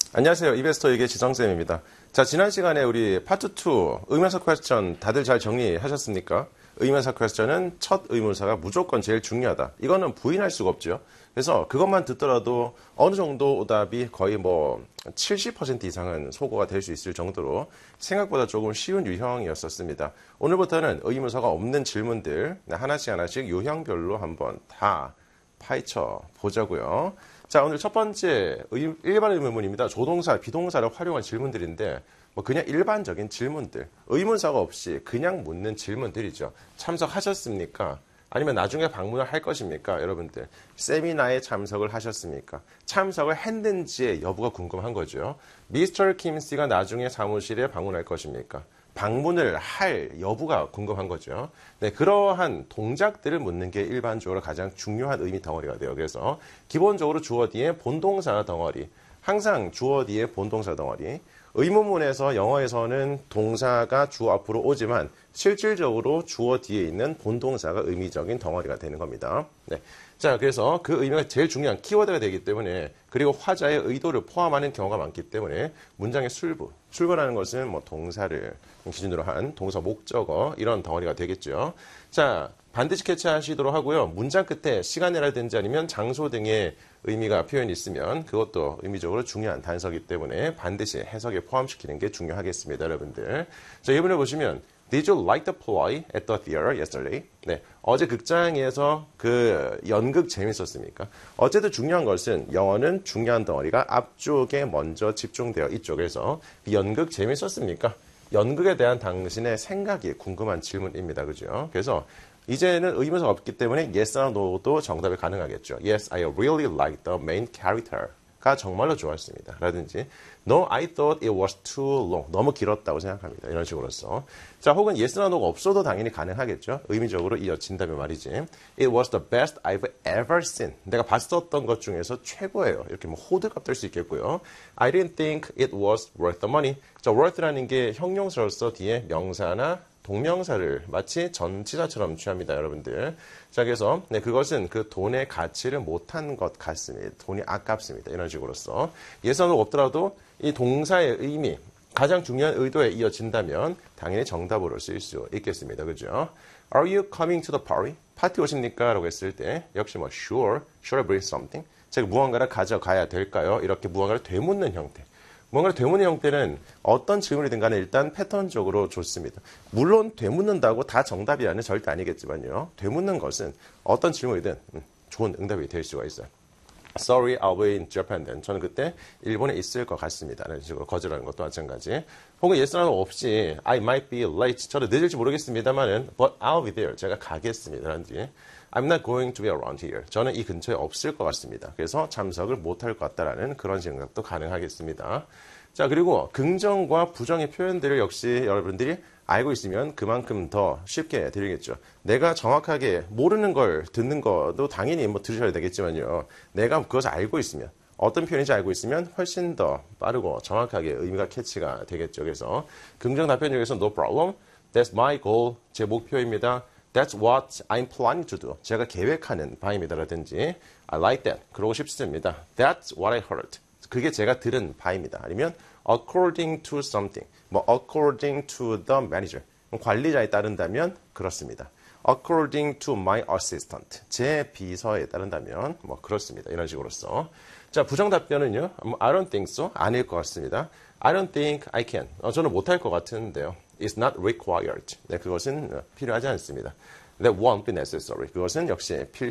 안녕하세요. 이베스터에게 지성쌤입니다. 자, 지난 시간에 우리 파트 2 의문사 퀘스천 다들 잘 정리하셨습니까? 의문사 퀘스천은 첫 의문사가 무조건 제일 중요하다. 이거는 부인할 수가 없죠. 그래서 그것만 듣더라도 어느 정도 오답이 거의 70% 이상은 소거가 될 수 있을 정도로 생각보다 조금 쉬운 유형이었었습니다. 오늘부터는 의문사가 없는 질문들 하나씩 유형별로 한번 다 파헤쳐 보자고요. 자, 오늘 첫 번째 일반 의문문입니다. 조동사, 비동사를 활용한 질문들인데 그냥 일반적인 질문들, 의문사가 없이 그냥 묻는 질문들이죠. 참석하셨습니까? 아니면 나중에 방문을 할 것입니까? 여러분들 세미나에 참석을 하셨습니까? 참석을 했는지의 여부가 궁금한 거죠. 미스터 킴씨가 나중에 사무실에 방문할 것입니까? 방문을 할 여부가 궁금한 거죠. 네, 그러한 동작들을 묻는 게 일반적으로 가장 중요한 의미 덩어리가 돼요. 그래서 기본적으로 주어 뒤에 본동사 덩어리, 항상 주어 뒤에 본동사 덩어리. 의문문에서 영어에서는 동사가 주어 앞으로 오지만 실질적으로 주어 뒤에 있는 본동사가 의미적인 덩어리가 되는 겁니다. 네. 자, 그래서 그 의미가 제일 중요한 키워드가 되기 때문에, 그리고 화자의 의도를 포함하는 경우가 많기 때문에 문장의 출구라는 것은 동사를 기준으로 한 동사 목적어 이런 덩어리가 되겠죠. 자, 반드시 캐치하시도록 하고요. 문장 끝에 시간이라든지 아니면 장소 등의 의미가 표현이 있으면 그것도 의미적으로 중요한 단서이기 때문에 반드시 해석에 포함시키는 게 중요하겠습니다, 여러분들. 자, 이번에 보시면 Did you like the play at the theater yesterday? 네, 어제 극장에서 그 연극 재밌었습니까? 어쨌든 중요한 것은 영어는 중요한 덩어리가 앞쪽에 먼저 집중되어 이쪽에서 연극 재밌었습니까? 연극에 대한 당신의 생각이 궁금한 질문입니다. 그죠? 그래서 이제는 의문사가 없기 때문에 yes나 no도 정답이 가능하겠죠. Yes, I really liked the main character가 정말로 좋았습니다. 라든지 No, I thought it was too long. 너무 길었다고 생각합니다. 이런 식으로서. 자, 혹은 yes나 no가 없어도 당연히 가능하겠죠. 의미적으로 이어진다면 말이지. It was the best I've ever seen. 내가 봤었던 것 중에서 최고예요. 이렇게 호들갑 떨 수 있겠고요. I didn't think it was worth the money. 자, worth라는 게 형용사로서 뒤에 명사나 동명사를 마치 전치사처럼 취합니다, 여러분들. 자, 그래서 그것은 그 돈의 가치를 못한 것 같습니다. 돈이 아깝습니다. 이런 식으로서 예선은 없더라도 이 동사의 의미, 가장 중요한 의도에 이어진다면 당연히 정답으로 쓰일 수 있겠습니다. 그죠? Are you coming to the party? 파티 오십니까? 라고 했을 때 역시 sure, should I bring something? 제가 무언가를 가져가야 될까요? 이렇게 무언가를 되묻는 형태. 뭔가를 되묻는 형태는 어떤 질문이든 간에 일단 패턴적으로 좋습니다. 물론 되묻는다고 다 정답이라는 절대 아니겠지만요. 되묻는 것은 어떤 질문이든 좋은 응답이 될 수가 있어요. Sorry, I'll be in Japan then. 저는 그때 일본에 있을 것 같습니다. 라는 식으로 거절하는 것도 마찬가지. 혹은 yes, no 없이 I might be late. 저는 늦을지 모르겠습니다만은 but I'll be there. 제가 가겠습니다. 라든지 I'm not going to be around here. 저는 이 근처에 없을 것 같습니다. 그래서 참석을 못할 것 같다라는 그런 생각도 가능하겠습니다. 자, 그리고 긍정과 부정의 표현들을 역시 여러분들이 알고 있으면 그만큼 더 쉽게 드리겠죠. 내가 정확하게 모르는 걸 듣는 것도 당연히 들으셔야 되겠지만요. 내가 그것을 알고 있으면, 어떤 표현인지 알고 있으면 훨씬 더 빠르고 정확하게 의미가 캐치가 되겠죠. 그래서 긍정 답변 중에서 no problem, that's my goal, 제 목표입니다. That's what I'm planning to do. 제가 계획하는 바입니다. 라든지 I like that. 그러고 싶습니다. That's what I heard. 그게 제가 들은 바입니다. 아니면 according to something. according to the manager. 관리자에 따른다면 그렇습니다. According to my assistant. 제 비서에 따른다면 그렇습니다. 이런 식으로서. 자, 부정 답변은요. I don't think so. 아닐 것 같습니다. I don't think I can. 저는 못할 것 같은데요. It's not required. 네, 그것은 필요하지 않습니다. That won't be necessary. 그것은 역시